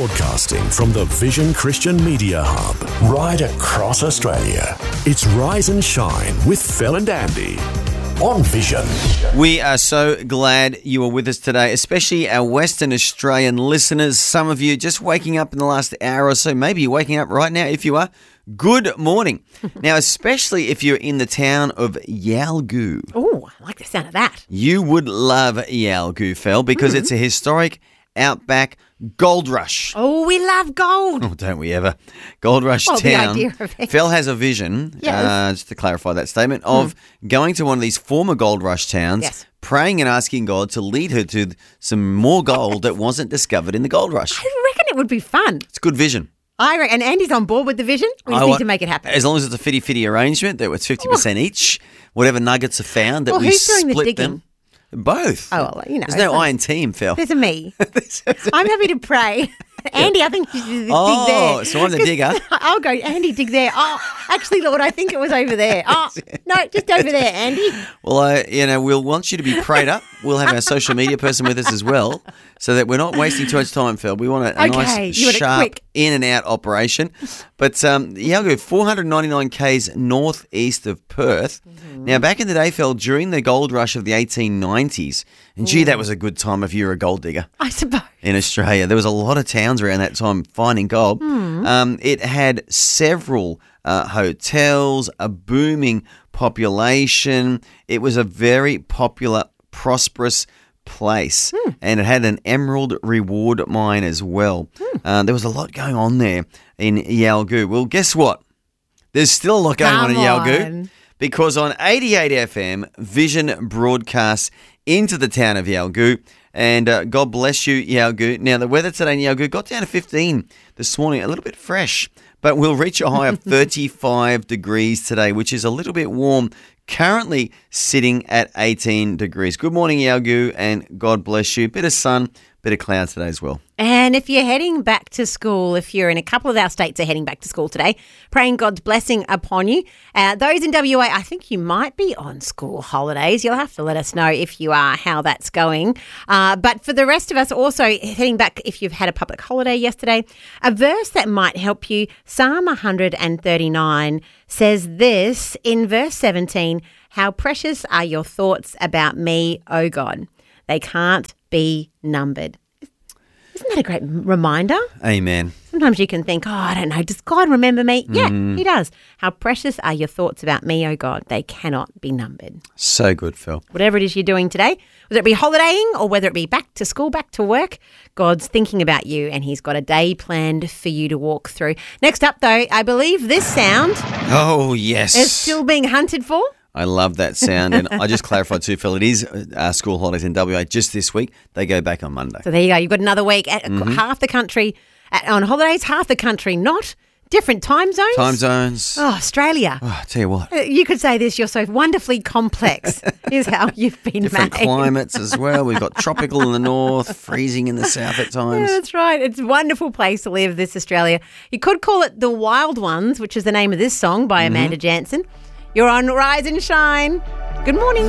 Broadcasting from the Vision Christian Media Hub, right across Australia. It's Rise and Shine with Phil and Andy on Vision. We are so glad you are with us today, especially our Western Australian listeners. Some of you just waking up in the last hour or so. Maybe you're waking up right now. If you are, good morning. Now, especially if you're in the town of Yalgoo. Oh, I like the sound of that. You would love Yalgoo, Phil, because it's a historic outback gold rush. Oh, we love gold. Oh, don't we ever? Gold Rush Well, the Town. idea of it. Phil has a vision, Yes. just to clarify that statement, of going to one of these former Gold Rush towns, Yes. praying and asking God to lead her to some more gold that wasn't discovered in the Gold Rush. I reckon it would be fun. It's good vision. I reckon, and Andy's on board with the vision. We just need to make it happen. As long as it's a fitty-fitty arrangement, that was 50% each. Whatever nuggets are found, that Well, we who's doing the split digging? them. Both. Oh, well, you know. There's no iron team, Phil. There's a me. I'm happy to pray. Andy, I think you should dig Oh, there. so I'm the digger. I'll go, Andy, dig there. Oh, actually, Lord, I think it was over there. Oh, no, just over there, Andy. Well, we'll want you to be prayed up. We'll have our social media person with us as well, so that we're not wasting too much time, Phil. We want a nice, you want it sharp, quick. in and out operation. But Yalgoo, 499 k's northeast of Perth. Now, back in the day, Phil, during the gold rush of the 1890s, and gee, that was a good time if you were a gold digger. I suppose. In Australia, there was a lot of towns around that time finding gold. It had several hotels, a booming population. It was a very popular, prosperous place, and it had an emerald reward mine as well. There was a lot going on there in Yalgoo. Well, guess what? There's still a lot going on in Yalgoo, because on 88 FM, Vision broadcasts into the town of Yalgoo. And God bless you, Yalgoo. Now, the weather today in Yalgoo got down to 15 this morning, a little bit fresh, but we'll reach a high of 35 degrees today, which is a little bit warm, currently sitting at 18 degrees. Good morning, Yalgoo, and God bless you. Bit of sun, bit of cloud today as well. And if you're heading back to school, if you're in a couple of our states are heading back to school today, praying God's blessing upon you. Those in WA, I think you might be on school holidays. You'll have to let us know if you are, how that's going. But for the rest of us, also heading back, if you've had a public holiday yesterday, a verse that might help you, Psalm 139 says this in verse 17, "How precious are your thoughts about me, O God. They can't be numbered." Isn't that a great reminder? Amen. Sometimes you can think, oh, I don't know, does God remember me? Yeah, he does. How precious are your thoughts about me, O God. They cannot be numbered. So good, Phil. Whatever it is you're doing today, whether it be holidaying or whether it be back to school, back to work, God's thinking about you and he's got a day planned for you to walk through. Next up, though, I believe this sound Oh, yes. is still being hunted for. I love that sound. And I just clarified too, Phil, it is school holidays in WA just this week. They go back on Monday. So there you go. You've got another week. Half the country on holidays, half the country not. Different time zones. Time zones. Oh, Australia. Oh, I tell you what. You could say this, you're so wonderfully complex is how you've been Different made. climates as well. We've got tropical in the north, freezing in the south at Yeah, times. that's right. It's a wonderful place to live, this Australia. You could call it The Wild Ones, which is the name of this song by Amanda Jansen. You're on Rise and Shine. Good morning.